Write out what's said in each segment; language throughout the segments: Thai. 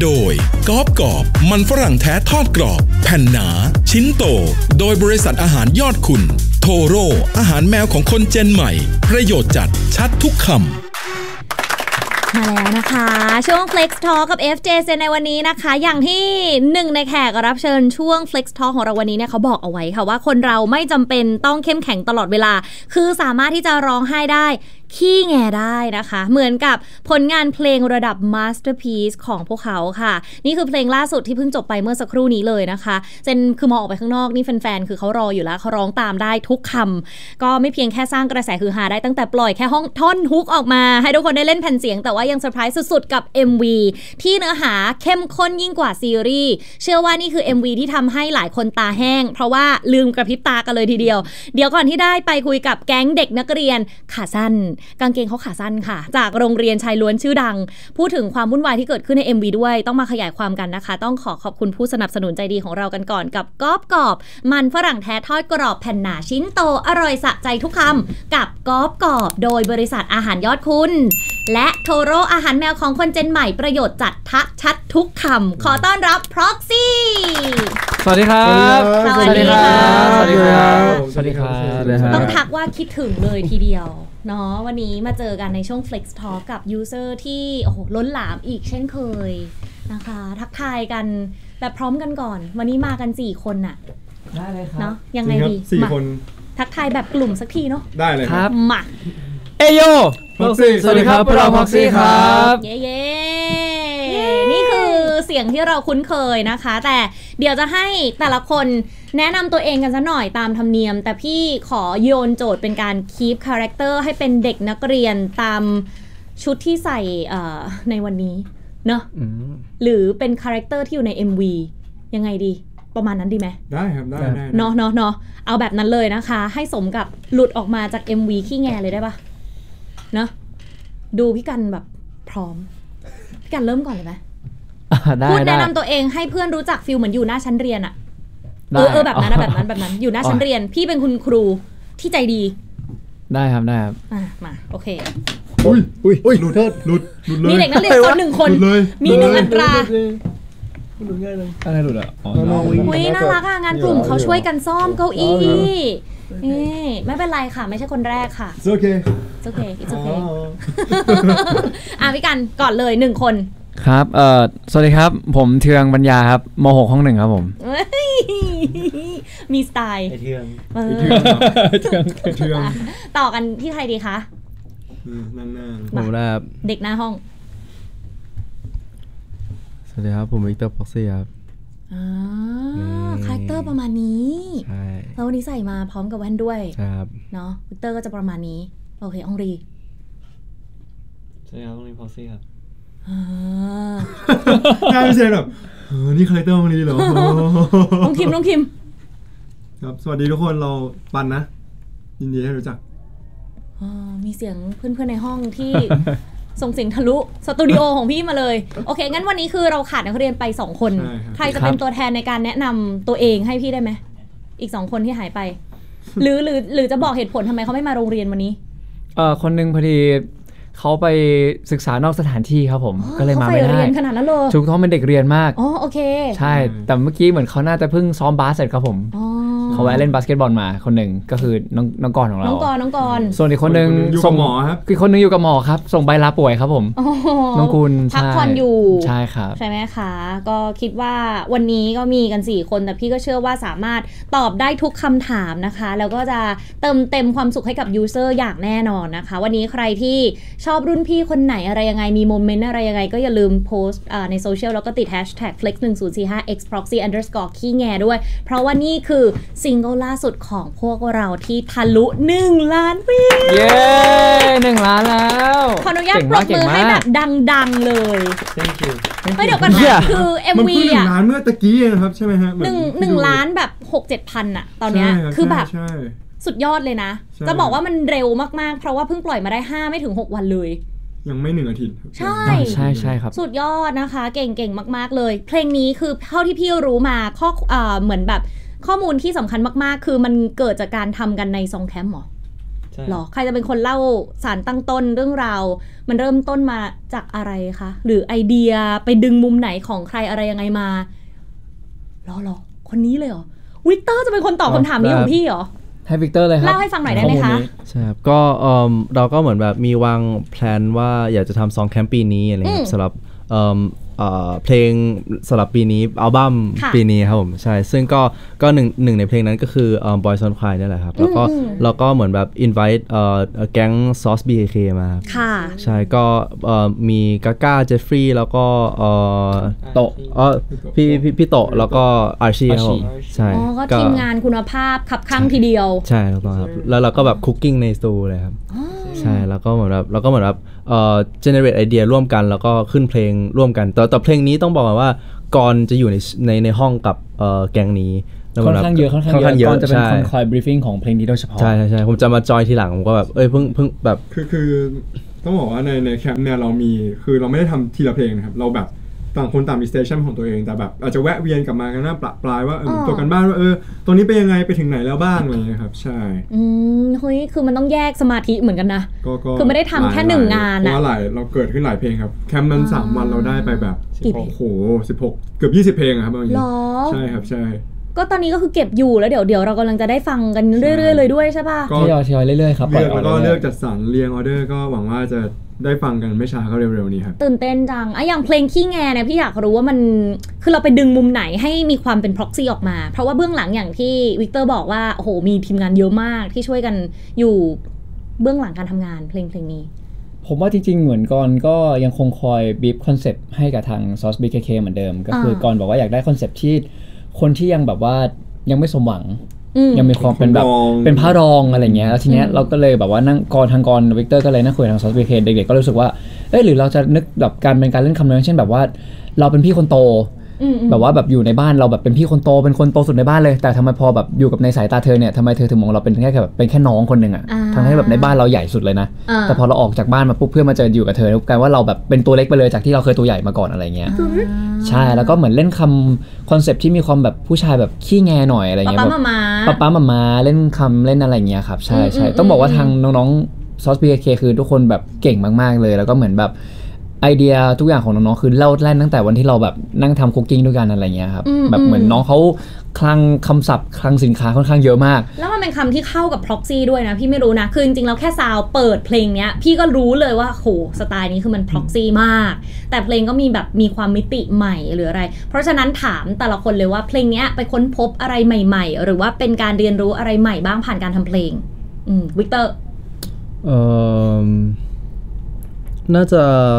โดยกอบกอบมันฝรั่งแท้ทอดกรอบแผ่นหนาชิ้นโตโดยบริษัทอาหารยอดคุณโทโร่อาหารแมวของคนเจนใหม่ประโยชน์จัดชัดทุกคำมาแล้วนะคะช่วง Flex Talk กับ FJ ในวันนี้นะคะอย่างที่หนึ่งในแขกรับเชิญช่วง Flex Talk ของเราวันนี้เนี่ยเขาบอกเอาไว้ค่ะว่าคนเราไม่จำเป็นต้องเข้มแข็งตลอดเวลาคือสามารถที่จะร้องไห้ได้ขี้แงได้นะคะเหมือนกับผลงานเพลงระดับ Masterpiece ของพวกเขาค่ะนี่คือเพลงล่าสุดที่เพิ่งจบไปเมื่อสักครู่นี้เลยนะคะเจนคือมองออกไปข้างนอกนี่แฟนๆคือเขารออยู่แล้วเขาร้องตามได้ทุกคำก็ไม่เพียงแค่สร้างกระแสฮือฮาได้ตั้งแต่ปล่อยแค่ท่อนฮุกออกมาให้ทุกคนได้เล่นแผ่นเสียงแต่ว่ายังเซอร์ไพรส์สุดๆกับ MV ที่เนื้อหาเข้มข้นยิ่งกว่าซีรีส์เชื่อว่านี่คือ MV ที่ทำให้หลายคนตาแห้งเพราะว่าลืมกระพริบตากันเลยทีเดียวเดี๋ยวก่อนที่ได้ไปคุยกับแก๊งเด็กนักเรียนขาสั้นกางเกงเขาขาสั้นค่ะจากโรงเรียนชายล้วนชื่อดังพูดถึงความวุ่นวายที่เกิดขึ้นใน MV ด้วยต้องมาขยายความกันนะคะต้องขอบคุณผู้สนับสนุนใจดีของเรากันก่อนกับกอบกอบมันฝรั่งแท้ทอดกรอบแผ่นหนาชิ้นโตอร่อยสะใจทุกคำกับกอบกอบโดยบริษัทอาหารยอดคุณและโทโร่อาหารแมวของคนเจนใหม่ประโยชน์จัดชัดทุกคำขอต้อนรับ Proxy สวัสดีครับสวัสดีครับสวัสดีครับสวัสดีครับต้องทักว่าคิดถึงเลยทีเดียวเนาะวันนี้มาเจอกันในช่วง Flex Talk กับ User ที่โอ้โหล้นหลามอีกเช่นเคยนะคะทักทายกันแบบพร้อมกันก่อนวันนี้มากัน4คนน่ะได้เลยครับเนาะยังไงดี 4คนทักทายแบบกลุ่มสักทีเนาะได้เลยครับมาเอโย Proxy สวัสดีครับพวกเรา Proxy ครับเย้นี่คือเสียงที่เราคุ้นเคยนะคะแต่เดี๋ยวจะให้แต่ละคนแนะนำตัวเองกันซะหน่อยตามธรรมเนียมแต่พี่ขอโยนโจทย์เป็นการคีปคาแรคเตอร์ให้เป็นเด็กนักเรียนตามชุดที่ใส่ในวันนี้เนอะหรือเป็นคาแรคเตอร์ที่อยู่ใน MV ยังไงดีประมาณนั้นดีไหมได้ครับได้เนาะเอาแบบนั้นเลยนะคะให้สมกับหลุดออกมาจาก MV ขี้แงเลยได้ปะเนาะดูพี่กันแบบพร้อมพี่กันเริ่มก่อนเลยไหมพูดแนะนำตัวเองให้เพื่อนรู้จักฟิลเหมือนอยู่หน้าชั้นเรียนอะแบบนั้นอยู่หน้าชั้นเรียนพี่เป็นคุณครูที่ใจดีได้ครับมาโอเคอุ้ยหลุดเลยมีเด็กนักเรียนคน1คนมี1อัตราหลุดง่ายเลยอะไรหลุดอ่ะอุ้ยน่ารักอ่ะงานกลุ่มเขาช่วยกันซ่อมเก้าอี้ไม่เป็นไรค่ะไม่ใช่คนแรกค่ะ It's okay พี่กันก่อนเลย1คนครับสวัสดีครับผมเทืองปัญญาครับม.6 ห้อง 1ครับผมมีสไตล์เทืองต่อกันที่ใครดีคะนั่งผมครับเด็กหน้าห้องสวัสดีครับผมวิกเตอร์พ็อกซี่ครับคาแรคเตอร์ประมาณนี้ใช่แล้ววันนี้ใส่มาพร้อมกับแว่นด้วยครับเนาะวิกเตอร์ก็จะประมาณนี้โอเคองรีสวัสดีครับองรีพ็อกซี่ครับน่าไม่ใช่แบบนี่คาแรคเตอร์วันนี้เหรอน้องคิมครับสวัสดีทุกคนเราปันนะยินดีให้รู้จักมีเสียงเพื่อนๆในห้องที่ส่งเสียงทะลุสตูดิโอของพี่มาเลยโอเคงั้นวันนี้คือเราขาดนักเรียนไป2คนใครจะเป็นตัวแทนในการแนะนำตัวเองให้พี่ได้ไหมอีก2คนที่หายไปหรือจะบอกเหตุผลทำไมเขาไม่มาโรงเรียนวันนี้คนนึงพอดีเขาไปศึกษานอกสถานที่ครับผมก็เลยมาไม่ได้เขาไปเรียนขนาดนั้นเลยชุกท้องเป็นเด็กเรียนมากโอเคใช่แต่เมื่อกี้เหมือนเขาน่าจะเพิ่งซ้อมบาสเสร็จครับผมเขาแวะเล่นบาสเกตบอลมาคนหนึ่งก็คือน้องกรของเราน้องกรส่วนอีกคนนึงส่งหมอครับคือคนนึงอยู่กับหมอครับส่งใบลาป่วยครับผมน้องกุลพักผ่อนอยู่ใช่ครับใช่ไหมคะก็คิดว่าวันนี้ก็มีกัน4คนแต่พี่ก็เชื่อว่าสามารถตอบได้ทุกคำถามนะคะแล้วก็จะเติมเต็มความสุขให้กับยูเซอร์อย่างแน่นอนนะคะวันนี้ใครที่ชอบรุ่นพี่คนไหนอะไรยังไงมีโมเมนต์อะไรยังไงก็อย่าลืมโพสต์ในโซเชียลแล้วก็ติด #flex1045xproxy_ ขี้แงด้วยเพราะว่านี่คือซิงเกิลล่าสุดของพวกเราที่ทะลุ1 ล้านวิวเย้1 ล้านแล้วขออนุญาตปรบมือให้แบบดังๆเลย Thank you เดี๋ยวก่อนนะคือ MV อ่ะมันเพิ่ง1 ล้านเมื่อตะกี้เองครับใช่ไหมฮะ 1 ล้านแบบ 6-7 พันอะตอนเนี้ยคือแบบสุดยอดเลยนะจะบอกว่ามันเร็วมากๆเพราะว่าเพิ่งปล่อยมาได้5ไม่ถึง6 วันเลยยังไม่1 อาทิตย์ใช่ครับสุดยอดนะคะเก่งมากๆเลยเพลงนี้คือเท่าที่พี่รู้มาเหมือนแบบข้อมูลที่สำคัญมากๆคือมันเกิดจากการทำกันในซองแคมป์หรอหรอใครจะเป็นคนเล่าสารตั้งต้นเรื่องราวมันเริ่มต้นมาจากอะไรคะหรือไอเดียไปดึงมุมไหนของใครอะไรยังไงมาหรอคนนี้เลยเหรอวิกเตอร์จะเป็นคนตอบคำถามนี้ของพี่เหรอให้วิกเตอร์เลยครับเล่าให้ฟังหน่อยได้ไหมคะใช่ครับก็เราก็เหมือนแบบมีวางแพลนว่าอยากจะทำซองแคมป์ปีนี้อะไรเงี้ยสำหรับเพลงสำหรับปีนี้อัลบั้มปีนี้ครับผมใช่ซึ่งก็หนึ่งในเพลงนั้นก็คือBoys on Cry นี่แหละครับแล้วก็เหมือนแบบ invite แก๊ง Sauce BKK มาใช่ก็มีกาก้าเจฟฟรีย์แล้วก็โตพี่โตแล้วก็อาร์ชี่ครับผมใช่ก็ทีมงานคุณภาพขับข้างทีเดียวใช่ถูกต้องครับแล้วเราก็แบบคุกกิ้งในสตูเลยครับใช่แล้วก็เหมือนแบบgenerate ไอเดียร่วมกันแล้วก็ขึ้นเพลงร่วมกันแต่เพลงนี้ต้องบอกว่าก่อนจะอยู่ในห้องกับแก๊งนี้ค่อนข้างเยอะก่อนจะเป็นคนคอย briefing ของเพลงนี้โดยเฉพาะใช่ผมจะมาจอยทีหลังผมก็แบบเพิ่งแบบคือต้องบอกว่าในแคมป์เนี่ยเราไม่ได้ทำทีละเพลงนะครับเราแบบต่างคนต่างมีสเตชันของตัวเองแต่แบบอาจจะแวะเวียนกลับมากันหน้าปลายว่าตัวกันบ้านว่าตรงนี้เป็นยังไงไปถึงไหนแล้วบ้างอะไรเงี้ยครับใช่เฮ้ยคือมันต้องแยกสมาธิเหมือนกันนะคือไม่ได้ทำแค่1งานนะเพราะเราเกิดขึ้นหลายเพลงครับแคมป์นั้น3วันเราได้ไปแบบโอ้โห16เกือบ20เพลงครับบางทีใช่ครับใช่ก็ตอนนี้ก็คือเก็บอยู่แล้วเดี๋ยวเรากำลังจะได้ฟังกันเรื่อยๆเลยด้วยใช่ป่ะทยอยเรื่อยๆครับแล้วก็เลือกจัดสรรเรียงออเดอร์ก็หวังว่าจะได้ฟังกันไม่ช้าก็เร็วๆนี้ครับตื่นเต้นจังอย่างเพลงขี้แงเนี่ยพี่อยากรู้ว่ามันคือเราไปดึงมุมไหนให้มีความเป็น proxy ออกมาเพราะว่าเบื้องหลังอย่างที่วิกเตอร์บอกว่าโอ้โหมีทีมงานเยอะมากที่ช่วยกันอยู่เบื้องหลังการทำงานเพลงนี้ผมว่าจริงๆเหมือนก่อนก็ยังคงคอยบีฟคอนเซปต์ให้กับทาง Sauce BKK เหมือนเดิมก็คือก่อนบอกว่าอยากได้คอนเซปต์ที่คนที่ยังแบบว่ายังไม่สมหวังยังมีความเป็นแบบเป็นพระรองอะไรเงี้ยแล้วทีเนี้ยเราก็เลยแบบว่านั่งทางกรวิกเตอร์ก็เลยนั่งคุยทาง Sauce BKK เด็กๆก็รู้สึกว่าหรือเราจะนึกแบบการเป็นการเล่นคำนั้นเช่นแบบว่าเราเป็นพี่คนโตแบบว่าแบบอยู่ในบ้านเราแบบเป็นพี่คนโตเป็นคนโตสุดในบ้านเลยแต่ทำไมพอแบบอยู่กับในสายตาเธอเนี่ยทำไมเธอถึงมองเราเป็นแค่แบบเป็นแค่น้องคนนึงอะทั้งที่แบบในบ้านเราใหญ่สุดเลยนะแต่พอเราออกจากบ้านมาปุ๊บเพื่อนมาเจออยู่กับเธอกลายว่าเราแบบเป็นตัวเล็กไปเลยจากที่เราเคยตัวใหญ่มาก่อนอะไรเงี้ยใช่แล้วก็เหมือนเล่นคอนเซปต์ที่มีความแบบผู้ชายแบบขี้แงหน่อยอะไรเงี้ยป๊ามาเล่นคำเล่นอะไรเงี้ยครับใช่ต้องบอกว่าทางน้องๆ Sauce BKK คือทุกคนแบบเก่งมากๆเลยแล้วก็เหมือนแบบไอเดียทุกอย่างของน้องๆคือเล่าแล่นตั้งแต่วันที่เราแบบนั่งทำคุกกิ้งด้วยกันอะไรเงี้ยครับแบบเหมือนน้องเขาคลังคำศัพท์คลังสินค้าค่อนข้างเยอะมากแล้วมันเป็นคำที่เข้ากับ proxy ด้วยนะพี่ไม่รู้นะคือจริงๆเราแค่ซาวเปิดเพลงเนี้ยพี่ก็รู้เลยว่าโหสไตล์นี้คือมัน proxy มากแต่เพลงก็มีแบบมีความมิติใหม่หรืออะไรเพราะฉะนั้นถามแต่ละคนเลยว่าเพลงเนี้ยไปค้นพบอะไรใหม่ๆหรือว่าเป็นการเรียนรู้อะไรใหม่บ้างผ่านการทำเพลงวิกเตอร์น่าจะ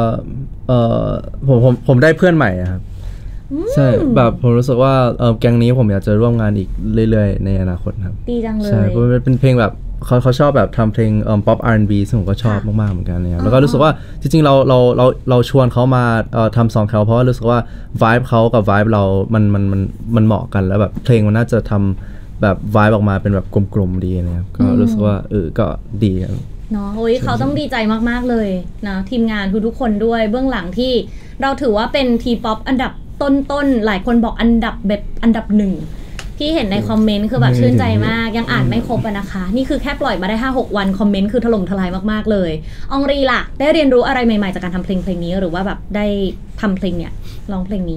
ผมได้เพื่อนใหม่ครับใช่แบบผมรู้สึกว่าแก๊งนี้ผมอยากจะร่วมงานอีกเรื่อยๆในอนาคตครับดีจังเลยใช่เพราะเป็นเพลงแบบเขาชอบแบบทำเพลงป๊อป R&B ซึ่งผมก็ชอบมากๆเหมือนกันเนี่ยแล้วก็รู้สึกว่าจริงๆเราชวนเขามาทำซองเขาเพราะว่ารู้สึกว่า vibe เขากับ vibe เรามันเหมาะกันแล้วแบบเพลงมันน่าจะทำแบบ vibe ออกมาเป็นแบบกลมๆดีนะครับก็รู้สึกว่าก็ดีครับเนาะโอ้ยเขาต้องดีใจมากๆเลยนะทีมงานทุกคนด้วยเบื้องหลังที่เราถือว่าเป็นทีป๊อปอันดับต้นหลายคนบอกอันดับ1ที่เห็นในคอมเมนต์คือแบบชื่นใจมากยังอ่านไม่ครบนะคะนี่คือแค่ปล่อยมาได้ 5-6 วันคอมเมนต์คือถล่มทลายมากๆเลยอองรีล่ะได้เรียนรู้อะไรใหม่ๆจากการทำเพลงนี้หรือว่าแบบได้ทำเพลงเนี่ยร้องเพลงนี้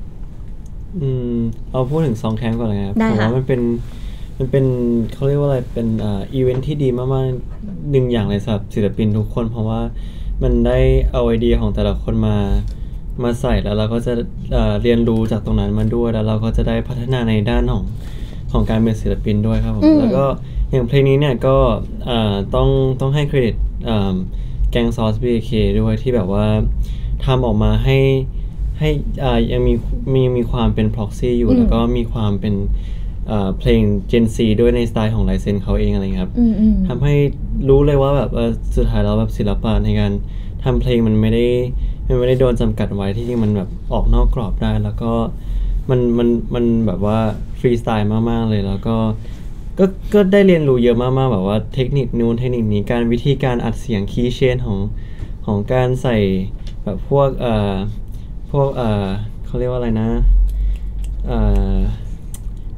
เอาพูดถึงซองแคมป์ก่อนเลยครับผมว่ามันเป็นเขาเรียกว่าอะไรเป็นอีเวนท์ที่ดีมากๆหนึ่งอย่างเลยสำหรับศิลปินทุกคนเพราะว่ามันได้เอาไอเดียของแต่ละคนมาใส่แล้วเราก็จะเรียนรู้จากตรงนั้นมาด้วยแล้วเราก็จะได้พัฒนาในด้านของการเป็นศิลปินด้วยครับผมแล้วก็อย่างเพลงนี้เนี่ยก็ต้องให้เครดิตแก๊ง Sauce BKK ด้วยที่แบบว่าทำออกมาให้ยังมีความเป็น proxy อยู่แล้วก็มีความเป็นเพลง Gen Z ด้วยในสไตล์ของลายเซ็นเขาเองอะไรครับทำให้รู้เลยว่าแบบสุดท้ายแล้วแบบศิลปะในการทำเพลงมันไม่ได้โดนจำกัดไว้ที่จริงมันแบบออกนอกกรอบได้แล้วก็มันแบบว่าฟรีสไตล์มากๆเลยแล้วก็ได้เรียนรู้เยอะมากๆแบบว่าเทคนิคนู้นเทคนิคนี้วิธีการอัดเสียงคีย์เชนของการใส่แบบพวกเขาเรียกว่าอะไรนะ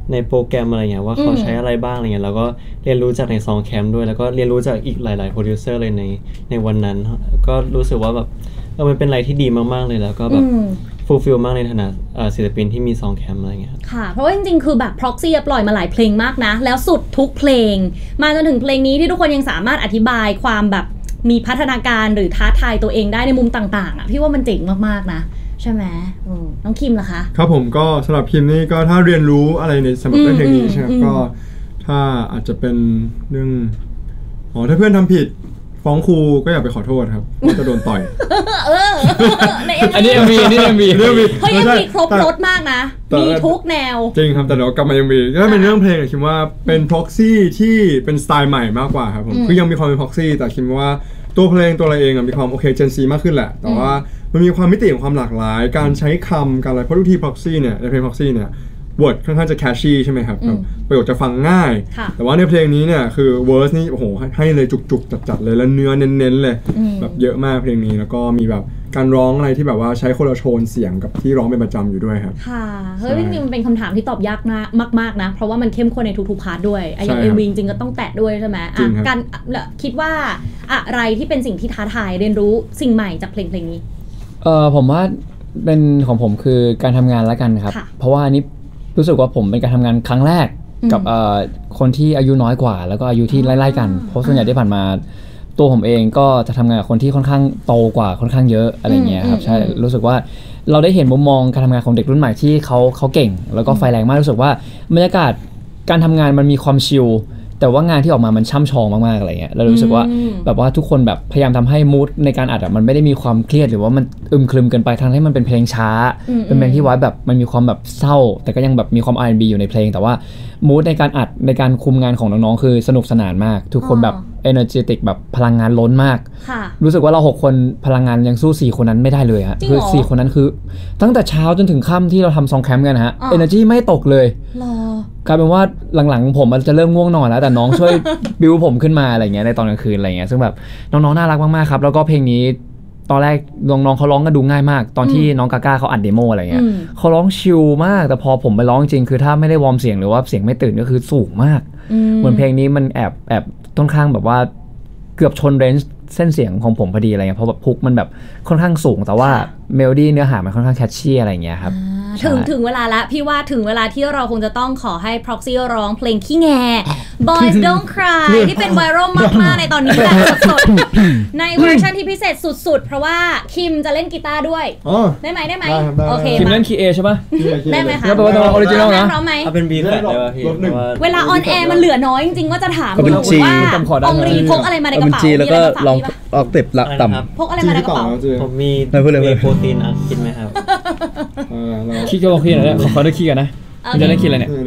ในโปรแกรมอะไรเงี้ยว่าเขาใช้อะไรบ้างอะไรเงี้ยแล้วก็เรียนรู้จากในซองแคมป์ด้วยแล้วก็เรียนรู้จากอีกหลายๆโปรดิวเซอร์เลยในวันนั้นก็รู้สึกว่าแบบมันเป็นอะไรที่ดีมากๆเลยแล้วก็แบบฟูลฟิลมากในฐานะศิลปินที่มีซองแคมป์อะไรเงี้ยค่ะเพราะว่าจริงๆคือแบบ Proxy ปล่อยมาหลายเพลงมากนะแล้วสุดทุกเพลงมาจนถึงเพลงนี้ที่ทุกคนยังสามารถอธิบายความแบบมีพัฒนาการหรือท้าทายตัวเองได้ในมุมต่างๆอ่ะพี่ว่ามันเจ๋งมากๆนะใช่ไหมน้องคิมล่ะคะครับผมก็สำหรับคิมนี่ก็ถ้าเรียนรู้อะไรในสำหรับเพลงนี้ใช่ไหมก็ถ้าอาจจะเป็นเรื่องถ้าเพื่อนทำผิดฟ้องครูก็อย่าไปขอโทษครับเพราะจะโดนต่อยอันนี้ MV เฮ้ย MV ครบรถมากนะมีทุกแนวจริงครับแต่เดี๋ยวกลับมา MV ก็เป็นเรื่องเพลงคิดว่าเป็น proxy ที่เป็นสไตล์ใหม่มากกว่าครับผมคือยังมีความเป็น proxy แต่คิดว่าตัวเพลงตัวอะไรเองมีความโอเคเจนซีมากขึ้นแหละแต่ว่ามันมีความมิติของความหลากหลายการใช้คำการอะไรเพราะทุกที proxy เนี่ยในเพลง proxy เนี่ยword ค่อนข้างจะ catchy ใช่ไหมครับประโยคจะฟังง่ายแต่ว่าในเพลงนี้เนี่ยคือ verse นี่โอ้โหให้เลยจุกๆจัดๆเลยแล้วเนื้อเน้นๆเลยแบบเยอะมากเพลงนี้แล้วก็มีแบบการร้องอะไรที่แบบว่าใช้คนละโทนเสียงกับที่ร้องเป็นประจำอยู่ด้วยครับค่ะเฮ้ยจริงๆมันเป็นคำถามที่ตอบยากมากๆนะเพราะว่ามันเข้มข้นในทุกๆพาร์ทด้วยอย่าง MV จริงๆก็ต้องแตะด้วยใช่ไหมการคิดว่าอะไรที่เป็นสิ่งที่ท้าทายเรียนรู้สิ่งใหม่จากเพลงนี้ผมว่าเป็นของผมคือการทำงานแล้วกันครับเพราะว่าอันนี้รู้สึกว่าผมเป็นการทำงานครั้งแรกกับคนที่อายุน้อยกว่าแล้วก็อายุที่ไล่ๆกันเพราะส่วนใหญ่ที่ผ่านมาตัวผมเองก็จะทำงานกับคนที่ค่อนข้างโตกว่าค่อนข้างเยอะอะไรเงี้ยครับใช่รู้สึกว่าเราได้เห็นมุมมองการทำงานของเด็กรุ่นใหม่ที่เขาเก่งแล้วก็ไฟแรงมากรู้สึกว่าบรรยากาศการทำงานมันมีความชิลแต่ว่างานที่ออกมามันช่ำชองมากๆอะไรเงี้ยเรารู้สึกว่าแบบว่าทุกคนแบบพยายามทำให้มูดในการอัดมันไม่ได้มีความเครียดหรือว่ามันอึมครึมเกินไปทั้งที่มันเป็นเพลงช้าเป็นเพลงที่ไว้แบบมันมีความแบบเศร้าแต่ก็ยังแบบมีความ R&B อยู่ในเพลงแต่ว่ามูดในการอัดในการคุมงานของน้องๆคือสนุกสนานมากทุกคนแบบ energetic แบบพลังงานล้นมากรู้สึกว่าเรา6คนพลังงานยังสู้4คนนั้นไม่ได้เลยฮะคือ4คนนั้นคือตั้งแต่เช้าจนถึงค่ำที่เราทำซองแคมป์กันฮะ energy ไม่ตกเลยกลายเป็นว่าหลังๆผมมันจะเริ่มง่วงนอนแล้วแต่น้องช่วยบิวผมขึ้นมาอะไรเงี้ยในตอนกลางคืนอะไรเงี้ยซึ่งแบบน้องๆน่ารักมากๆครับแล้วก็เพลงนี้ตอนแรกน้องๆเขาร้องกันดูง่ายมากตอนที่น้องกาก้าเขาอัดเดโมอะไรเงี้ยเขาร้องชิลมากแต่พอผมไปร้องจริงคือถ้าไม่ได้วอร์มเสียงหรือว่าเสียงไม่ตื่นก็คือสูงมากเหมือนเพลงนี้มันแอบค่อนข้างแบบว่าเกือบชนเรนจ์เส้นเสียงของผมพอดีอะไรเงี้ยเพราะแบบพุกมันแบบค่อนข้างสูงแต่ว่าเมโลดี้เนื้อหามันค่อนข้างแคชชี่อะไรเงี้ยครับถึงเวลาละพี่ว่าถึงเวลาที่เราคงจะต้องขอให้ Proxy ร้องเพลงขี้แง Boys Don't Cry ที่เป็นไวรัลมากๆในตอนนี้แบบสดๆในเวอร์ชันที่พิเศษสุดๆเพราะว่าคิมจะเล่นกีตาร์ด้วยได้ไหมโอเคคิมเล่นคีย์ A ใช่ปะได้ไหมคะแล้วตัวออริจินอลนะเอาเป็น B แฟลตได้ป่ะพี่เวลาออนแอร์มันเหลือน้อยจริงๆว่าจะถามว่าองรีพกอะไรมาในกระเป๋าแล้วก็ลองออกเต็บละต่ำพกอะไรมาในกระเป๋าผมมีโปรตีนกินไหมครับขี้ก็ลองขี้หน่อยขอได้ขี้กันนะมันจะได้ขี้อะไรเนี่ย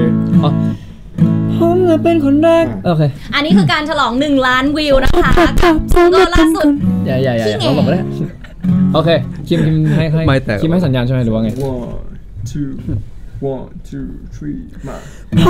ผมจะเป็นคนแรกโอเคอันนี้คือการฉลอง1 ล้านวิวนะคะก็ล่าสุดอย่าลองบอกมาได้โอเคคิมให้คิมให้สัญญาณใช่ไหมหรือว่าไง 1 2 1 2 3มา